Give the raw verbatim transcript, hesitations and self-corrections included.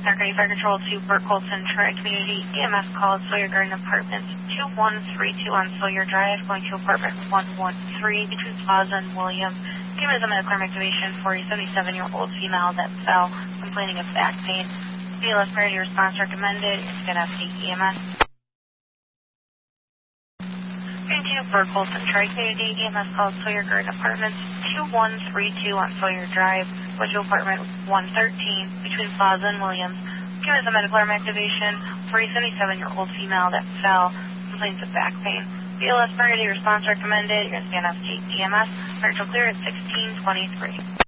County Fire Control to Burt Colson Tri-Community E M S call Sawyer Garden Apartments two one three two on Sawyer Drive, going to apartment one one three between Plaza and Williams. Give us a medical activation for a seventy-seven-year-old female that fell complaining of back pain. B L S priority response recommended. It's going to have E M S. Going to Burt Colson Tri-Community E M S call Sawyer Garden Apartments two one three two on Sawyer Drive, going to apartment one thirteen between Plaza and Williams. Give us a medical arm activation for a seventy-seven-year-old female that fell, complains of back pain. B L S priority response recommended. You're going to stand up to E M S. Virtual clear at sixteen twenty-three.